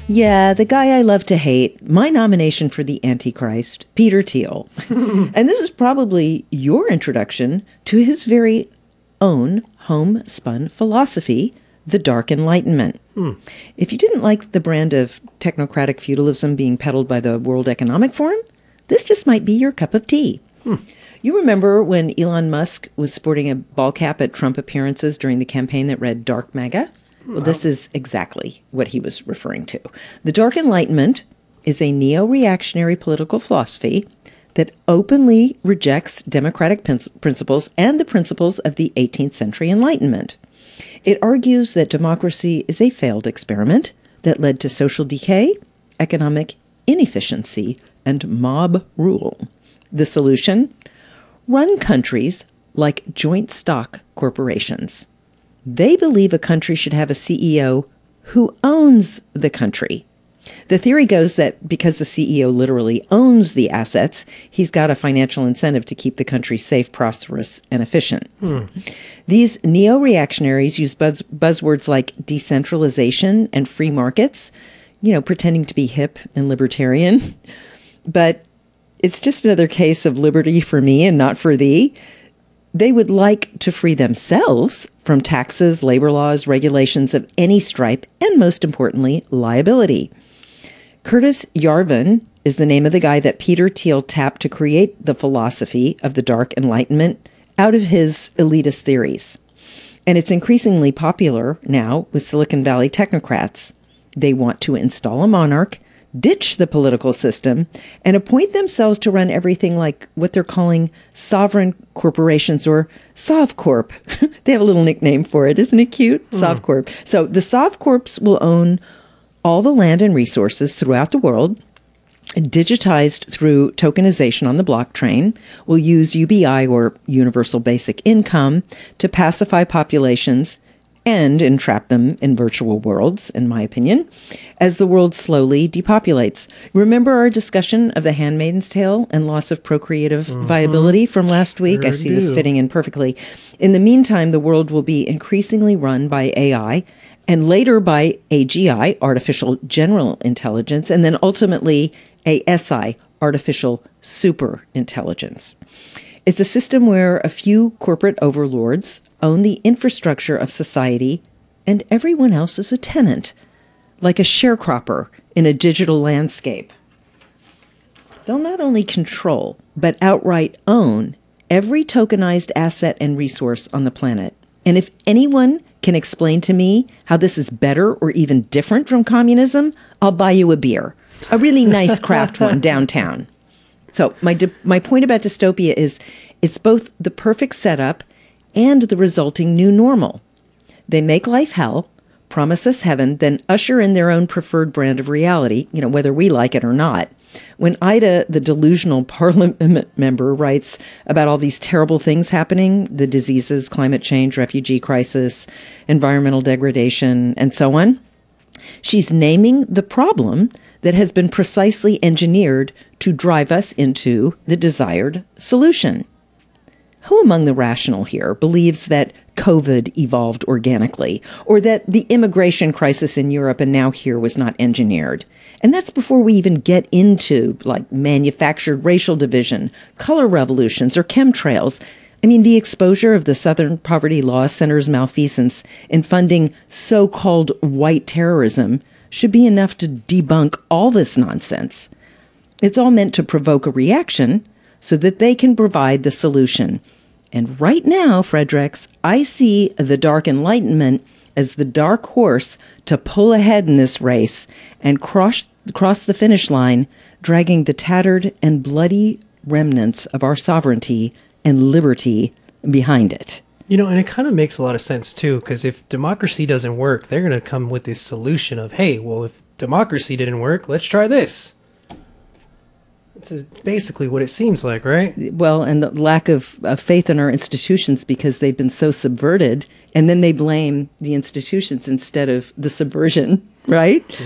Yeah, the guy I love to hate, my nomination for the Antichrist, Peter Thiel. And this is probably your introduction to his very own homespun philosophy, the Dark Enlightenment. If you didn't like the brand of technocratic feudalism being peddled by the World Economic Forum, this just might be your cup of tea. You remember when Elon Musk was sporting a ball cap at Trump appearances during the campaign that read Dark MAGA? Well, this is exactly what he was referring to. The Dark Enlightenment is a neo-reactionary political philosophy that openly rejects democratic principles and the principles of the 18th century Enlightenment. It argues that democracy is a failed experiment that led to social decay, economic inefficiency, and mob rule. The solution? Run countries like joint stock corporations. They believe a country should have a CEO who owns the country. The theory goes that because the CEO literally owns the assets, he's got a financial incentive to keep the country safe, prosperous, and efficient. These neo-reactionaries use buzzwords like decentralization and free markets, pretending to be hip and libertarian. But it's just another case of liberty for me and not for thee. They would like to free themselves from taxes, labor laws, regulations of any stripe, and most importantly, liability. Curtis Yarvin is the name of the guy that Peter Thiel tapped to create the philosophy of the Dark Enlightenment out of his elitist theories. And it's increasingly popular now with Silicon Valley technocrats. They want to install a monarch, ditch the political system, and appoint themselves to run everything like what they're calling sovereign corporations, or SovCorp. They have a little nickname for it. Isn't it cute? SovCorp. So the SovCorps will own all the land and resources throughout the world, digitized through tokenization on the blockchain, will use UBI, or Universal Basic Income, to pacify populations and entrap them in virtual worlds, in my opinion, as the world slowly depopulates. Remember our discussion of The Handmaid's Tale and loss of procreative viability from last week? Sure I see this fitting in perfectly. In the meantime, the world will be increasingly run by AI, and later by AGI, artificial general intelligence, and then ultimately ASI, artificial super intelligence. It's a system where a few corporate overlords own the infrastructure of society and everyone else is a tenant, like a sharecropper in a digital landscape. They'll not only control, but outright own every tokenized asset and resource on the planet. And if anyone can explain to me how this is better or even different from communism, I'll buy you a beer. A really nice craft one downtown. So my point about dystopia is it's both the perfect setup and the resulting new normal. They make life hell, promise us heaven, then usher in their own preferred brand of reality, whether we like it or not. When Ida, the delusional parliament member, writes about all these terrible things happening, the diseases, climate change, refugee crisis, environmental degradation, and so on, she's naming the problem that has been precisely engineered to drive us into the desired solution. Who among the rational here believes that COVID evolved organically, or that the immigration crisis in Europe and now here was not engineered? And that's before we even get into manufactured racial division, color revolutions, or chemtrails. I mean, the exposure of the Southern Poverty Law Center's malfeasance in funding so-called white terrorism should be enough to debunk all this nonsense. It's all meant to provoke a reaction so that they can provide the solution. And right now, Fredericks, I see the Dark Enlightenment as the dark horse to pull ahead in this race and cross the finish line, dragging the tattered and bloody remnants of our sovereignty and liberty behind it. And it kind of makes a lot of sense, too, because if democracy doesn't work, they're going to come with this solution of, hey, well, if democracy didn't work, let's try this. It's basically what it seems like, right? Well, and the lack of faith in our institutions because they've been so subverted, and then they blame the institutions instead of the subversion, right?